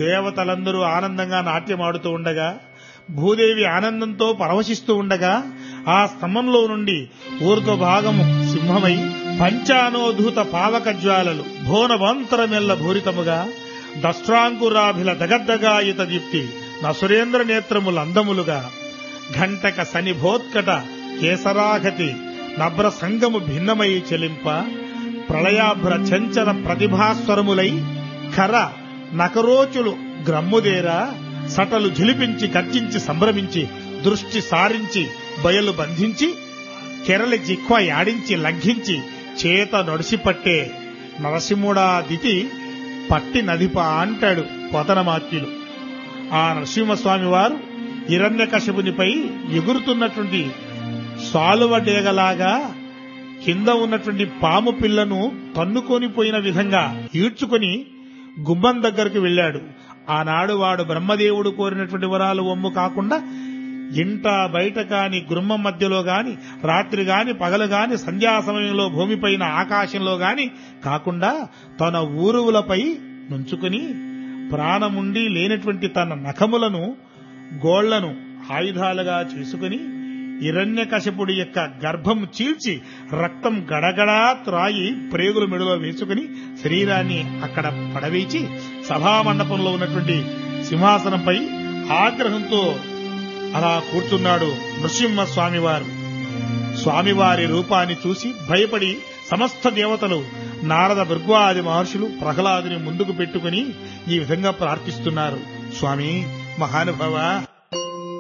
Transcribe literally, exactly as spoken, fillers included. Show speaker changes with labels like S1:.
S1: దేవతలందరూ ఆనందంగా నాట్యమాడుతూ ఉండగా, భూదేవి ఆనందంతో పరవశిస్తూ ఉండగా, ఆ స్తంభంలో నుండి ఊర్ధ్వభాగము సింహమై పంచానోధూత పావక జ్వాలలు భోనవంతరమెల్ల భూరితముగా దష్ట్రాంకురాభిల దగద్దగాయుత దీప్తి నసురేంద్ర నేత్రములందములుగా ఘంటక సనిభోత్కట కేసరాగతి నభ్ర సంగము భిన్నమై చెలింప ప్రళయాభ్ర చంచల ప్రతిభాస్వరములై ఖర నకరోచులు గ్రమ్ముదేరా సటలు ఝిలిపించి గర్జించి సంభ్రమించి దృష్టి సారించి బయలు బంధించి కెరలి జిక్వ యాడించి లంఘించి చేత నొడిసిపట్టే నరసింహుడా దితి పట్టి నదిప అంటాడు పోతనమాత్యులు. ఆ నరసింహస్వామి వారు హిరణ్యకశిపునిపై ఎగురుతున్నటువంటి సాలువ డేగలాగా కింద ఉన్నటువంటి పాము పిల్లను తన్నుకొని పోయిన విధంగా ఈడ్చుకొని గుమ్మం దగ్గరకు వెళ్లాడు. ఆనాడు వాడు బ్రహ్మదేవుడు కోరినటువంటి వరాలు ఒమ్ము కాకుండా ఇంట బయట కాని గుమ్మం మధ్యలో గాని రాత్రి గాని పగలు గాని సంధ్యా సమయంలో భూమిపైన ఆకాశంలో గాని కాకుండా తన ఊరువులపై నుంచుకుని ప్రాణముండి లేనటువంటి తన నఖములను గోళ్లను ఆయుధాలుగా చేసుకుని హిరణ్యకశిపుడి యొక్క గర్భం చీల్చి రక్తం గడగడా త్రాయి ప్రేగుల మెడలో వేసుకుని శరీరాన్ని అక్కడ పడవేచి సభామండపంలో ఉన్నటువంటి సింహాసనంపై ఆగ్రహంతో అలా కూర్చున్నాడు నృసింహ స్వామివారు. స్వామివారి రూపాన్ని చూసి భయపడి సమస్త దేవతలు నారద భృగ్వాది మహర్షులు ప్రహ్లాదుని ముందుకు పెట్టుకుని ఈ విధంగా ప్రార్థిస్తున్నారు. స్వామి మహానుభావ,